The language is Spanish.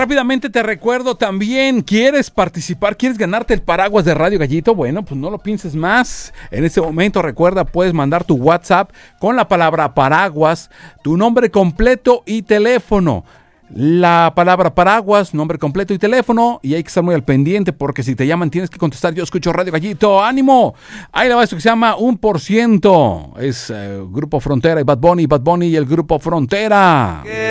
rápidamente te recuerdo también, ¿quieres participar? ¿Quieres ganarte el paraguas de Radio Gallito? Bueno, pues no lo pienses más. En este momento, recuerda, puedes mandar tu WhatsApp con la palabra paraguas, tu nombre completo y teléfono. La palabra paraguas, nombre completo y teléfono, y hay que estar muy al pendiente porque si te llaman tienes que contestar: yo escucho Radio Gallito, ánimo. Ahí le va esto que se llama 1%, es Grupo Frontera y Bad Bunny y el Grupo Frontera.